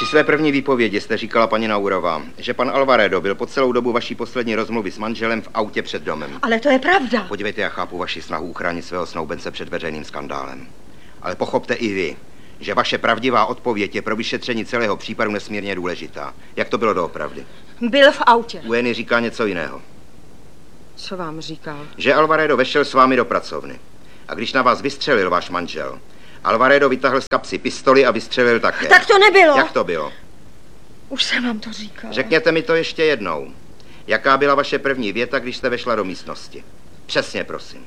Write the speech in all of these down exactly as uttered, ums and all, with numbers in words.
Při své první výpovědi jste říkala, paní Naurová, že pan Alvaredo byl po celou dobu vaší poslední rozmluvy s manželem v autě před domem. Ale to je pravda. Podívejte, já chápu vaši snahu uchránit svého snoubence před veřejným skandálem. Ale pochopte i vy, že vaše pravdivá odpověď je pro vyšetření celého případu nesmírně důležitá. Jak to bylo doopravdy? Byl v autě. Ueny říká něco jiného. Co vám říkal? Že Alvaredo vešel s vámi do pracovny. A když na vás vystřelil váš manžel, Alvaredo vytáhl z kapsy pistoli a vystřelil také. Tak to nebylo. Jak to bylo? Už jsem vám to říkal. Řekněte mi to ještě jednou. Jaká byla vaše první věta, když jste vešla do místnosti? Přesně, prosím.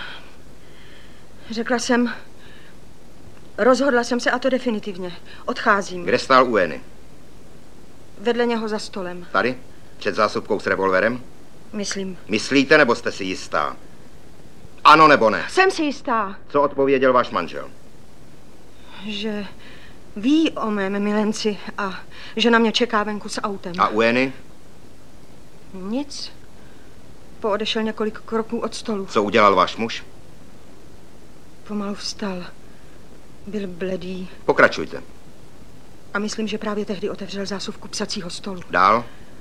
Řekla jsem, rozhodla jsem se, a to definitivně. Odcházím. Kde stál Ueny? Vedle něho za stolem. Tady? Před zásobkou s revolverem? Myslím. Myslíte, nebo jste si jistá? Ano nebo ne? Jsem si jistá. Co odpověděl váš manžel? Že ví o mém milenci a že na mě čeká venku s autem. A Ueny? Nic. Poodešel několik kroků od stolu. Co udělal váš muž? Pomalu vstal. Byl bledý. Pokračujte. A myslím, že právě tehdy otevřel zásuvku psacího stolu. Dál?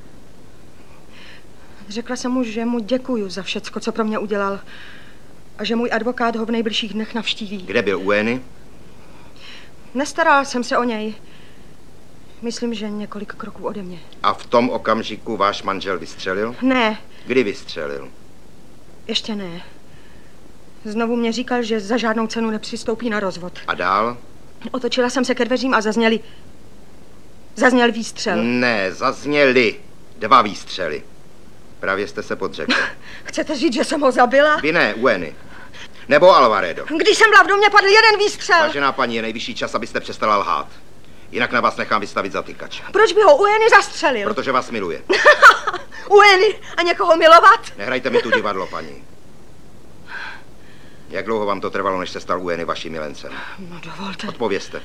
Řekla jsem mu, že mu děkuju za všecko, co pro mě udělal. A že můj advokát ho v nejbližších dnech navštíví. Kde byl Ueny? Nestarala jsem se o něj. Myslím, že několik kroků ode mě. A v tom okamžiku váš manžel vystřelil? Ne. Kdy vystřelil? Ještě ne. Znovu mě říkal, že za žádnou cenu nepřistoupí na rozvod. A dál? Otočila jsem se ke dveřím a zazněli... Zazněl výstřel. Ne, zazněly dva výstřely. Právě jste se podřekl. Chcete říct, že jsem ho zabila? Vy ne, Ueny. Nebo Alvaredo. Když jsem byla v domě, padl jeden výstřel. Vážená paní, je nejvyšší čas, abyste přestala lhát. Jinak na vás nechám vystavit zatykač. Proč by ho Ueny zastřelil? Protože vás miluje. Ueny a někoho milovat? Nehrajte mi tu divadlo, paní. Jak dlouho vám to trvalo, než se stal Ueny vaším milencem? No dovolte. Odpovězte.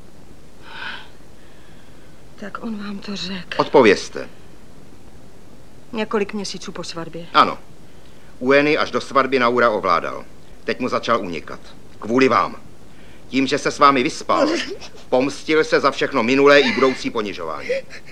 Tak on vám to řekl. Odpovězte. Několik měsíců po svatbě. Ano. Ueny až do svatby Naura ovládal. Teď mu začal unikat. Kvůli vám. Tím, že se s vámi vyspal, pomstil se za všechno minulé i budoucí ponižování.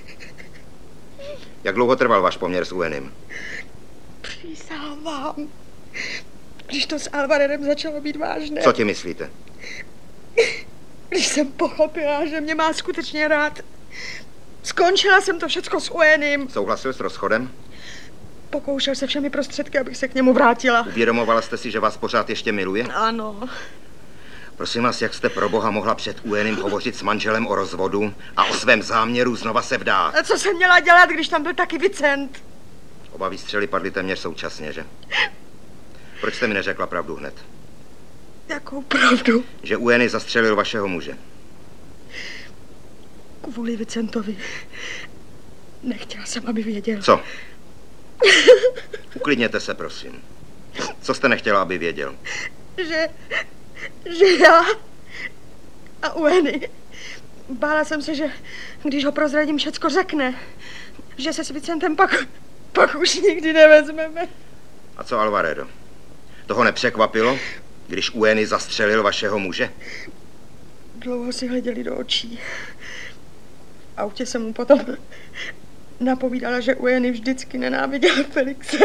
Jak dlouho trval váš poměr s Uenym? Přísahám vám. Když to s Alvaredem začalo být vážné. Co ti myslíte? Když jsem pochopila, že mě má skutečně rád. Skončila jsem to všecko s Uenym. Souhlasil s rozchodem? Pokoušel se všemi prostředky, abych se k němu vrátila. Uvědomovala jste si, že vás pořád ještě miluje? Ano. Prosím vás, jak jste pro boha mohla před Uenym hovořit s manželem o rozvodu a o svém záměru znova se vdát? A co jsem měla dělat, když tam byl taky Vicent? Oba výstřely padly téměř současně, že? Proč jste mi neřekla pravdu hned? Jakou pravdu? Že Ueny zastřelil vašeho muže. Kvůli Vicentovi. Nechtěla jsem, aby věděl. Co? Uklidněte se, prosím. Co jste nechtěla, aby věděl? Že... že já a Ueny. Bála jsem se, že když ho prozradím, všecko řekne. Že se s Vicentem pak, pak už nikdy nevezmeme. A co Alvaredo? Toho nepřekvapilo, když Ueny zastřelil vašeho muže? Dlouho si hleděli do očí. V autě jsem mu potom napovídala, že Ueny vždycky nenáviděl Felixe.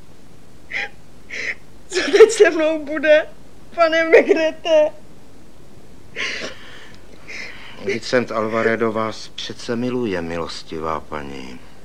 Co teď se mnou bude, pane Migrete? Vicent Alvaredo vás přece miluje, milostivá paní.